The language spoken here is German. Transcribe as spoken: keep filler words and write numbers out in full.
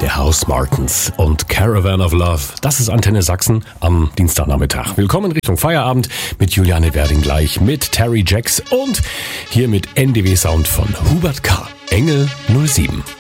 The House Martins und Caravan of Love. Das ist Antenne Sachsen am Dienstagnachmittag. Willkommen Richtung Feierabend mit Juliane Werding gleich, mit Terry Jacks und hier mit N D W Sound von Hubert K. Engel null sieben.